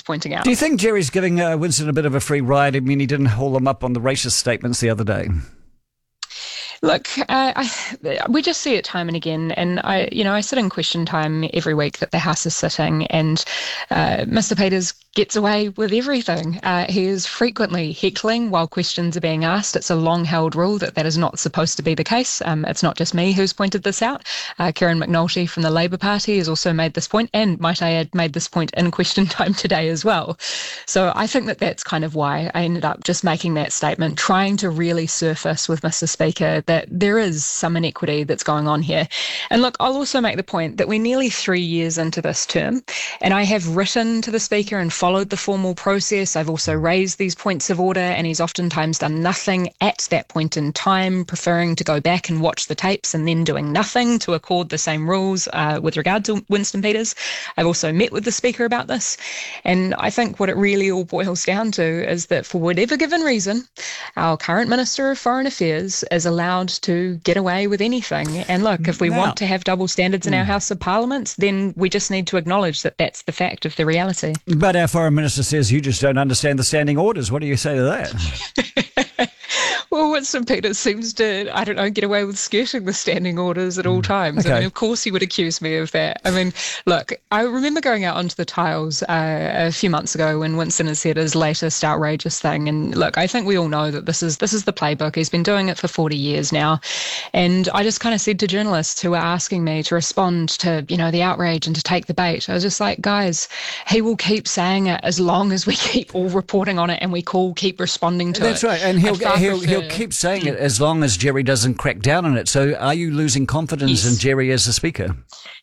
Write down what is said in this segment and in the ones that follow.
pointing out. Do you think Jerry's giving Winston a bit of a free ride? I mean, he didn't haul him up on the racist statements the other day. Look, we just see it time and again, and I sit in question time every week that the House is sitting, and Mr. Peters gets away with everything. He is frequently heckling while questions are being asked. It's a long-held rule that is not supposed to be the case. It's not just me who's pointed this out. Kieran McNulty from the Labour Party has also made this point, and might I add, made this point in question time today as well. So I think that's kind of why I ended up just making that statement, trying to really surface with Mr. Speaker that there is some inequity that's going on here. And look, I'll also make the point that we're nearly 3 years into this term, and I have written to the Speaker and followed the formal process. I've also raised these points of order, and he's oftentimes done nothing at that point in time, preferring to go back and watch the tapes and then doing nothing to accord the same rules with regard to Winston Peters. I've also met with the Speaker about this, and I think what it really all boils down to is that for whatever given reason, our current Minister of Foreign Affairs is allowed to get away with anything. And look, if we want to have double standards in our House of Parliament, then we just need to acknowledge that that's the fact of the reality. But our Foreign Minister says you just don't understand the standing orders. What do you say to that? Well, Winston Peters seems to, get away with skirting the standing orders at all times. Okay. I mean, of course he would accuse me of that. I mean, look, I remember going out onto the tiles a few months ago when Winston has said his latest outrageous thing. And look, I think we all know that this is the playbook. He's been doing it for 40 years now. And I just kind of said to journalists who were asking me to respond to, the outrage and to take the bait, I was just like, guys, he will keep saying it as long as we keep all reporting on it and we keep responding to it. That's right. And he'll keep saying it as long as Jerry doesn't crack down on it. So are you losing confidence in Jerry as the Speaker?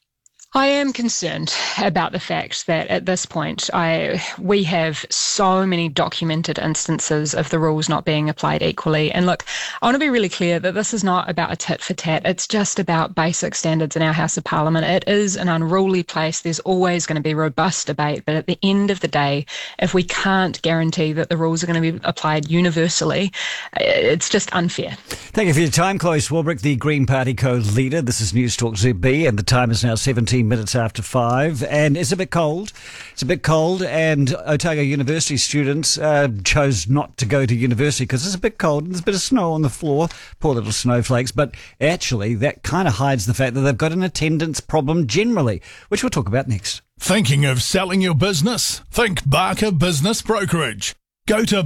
I am concerned about the fact that at this point, we have so many documented instances of the rules not being applied equally. And look, I want to be really clear that this is not about a tit for tat. It's just about basic standards in our House of Parliament. It is an unruly place. There's always going to be robust debate. But at the end of the day, if we can't guarantee that the rules are going to be applied universally, it's just unfair. Thank you for your time, Chloe Swarbrick, the Green Party co-leader. This is News Talk ZB, and the time is now 17 minutes after 5, and it's a bit cold. It's a bit cold, and Otago University students chose not to go to university because it's a bit cold and there's a bit of snow on the floor. Poor little snowflakes. But actually, that kind of hides the fact that they've got an attendance problem generally, which we'll talk about next. Thinking of selling your business? Think Barker Business Brokerage. Go to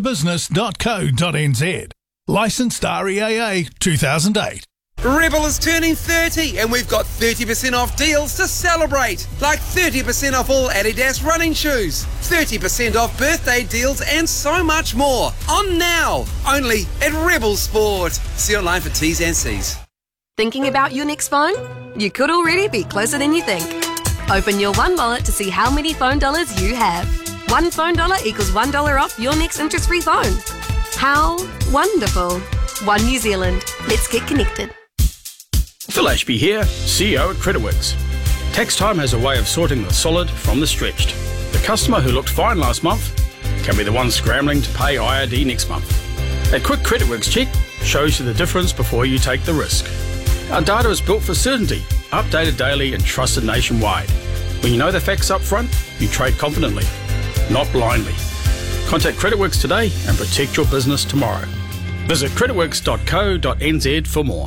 barkerbusiness.co.nz. Licensed REAA 2008. Rebel is turning 30 and we've got 30% off deals to celebrate. Like 30% off all Adidas running shoes, 30% off birthday deals and so much more. On now, only at Rebel Sport. See online for T's and C's. Thinking about your next phone? You could already be closer than you think. Open your One Wallet to see how many phone dollars you have. One phone dollar equals $1 off your next interest-free phone. How wonderful. One New Zealand. Let's get connected. Phil Ashby here, CEO at Creditworks. Tax time has a way of sorting the solid from the stretched. The customer who looked fine last month can be the one scrambling to pay IRD next month. A quick Creditworks check shows you the difference before you take the risk. Our data is built for certainty, updated daily and trusted nationwide. When you know the facts up front, you trade confidently, not blindly. Contact Creditworks today and protect your business tomorrow. Visit creditworks.co.nz for more.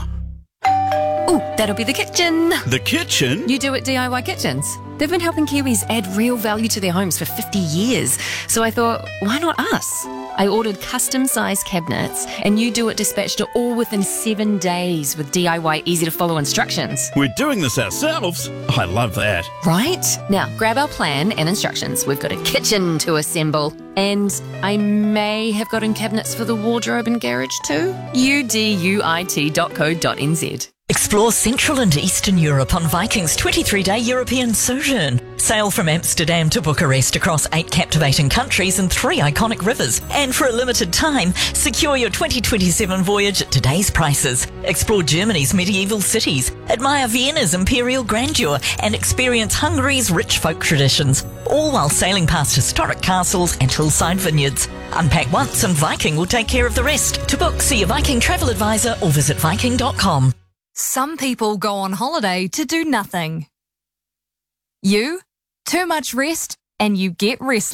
Ooh, that'll be the kitchen. The kitchen? You do at DIY Kitchens. They've been helping Kiwis add real value to their homes for 50 years. So I thought, why not us? I ordered custom-sized cabinets, and You Do It dispatched it all within 7 days with DIY easy-to-follow instructions. We're doing this ourselves. I love that. Right? Now, grab our plan and instructions. We've got a kitchen to assemble. And I may have gotten cabinets for the wardrobe and garage too. uduit.co.nz. Explore Central and Eastern Europe on Viking's 23-day European sojourn. Sail from Amsterdam to Bucharest across 8 captivating countries and 3 iconic rivers. And for a limited time, secure your 2027 voyage at today's prices. Explore Germany's medieval cities, admire Vienna's imperial grandeur, and experience Hungary's rich folk traditions, all while sailing past historic castles and hillside vineyards. Unpack once and Viking will take care of the rest. To book, see a Viking travel advisor or visit viking.com. Some people go on holiday to do nothing. You? Too much rest and you get restless.